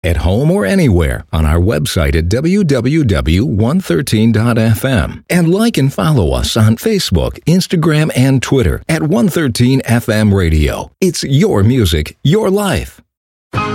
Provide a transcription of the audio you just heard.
at home or anywhere on our website at www.113.fm. And like and follow us on Facebook, Instagram, and Twitter at 113 FM Radio. It's your music, your life.